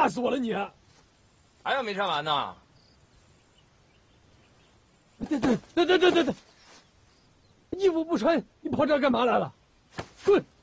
死我了你！ 还有没唱完呢？ 对，衣服不穿，你跑这儿干嘛来了？滚！